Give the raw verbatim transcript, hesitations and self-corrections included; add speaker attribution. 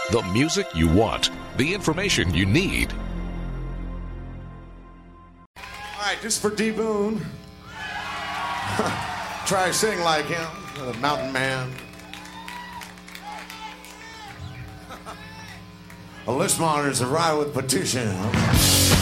Speaker 1: The music you want, the information you need.
Speaker 2: All right, just for D Boone. Try sing like him, the mountain man. A list monitor's arrived with petition.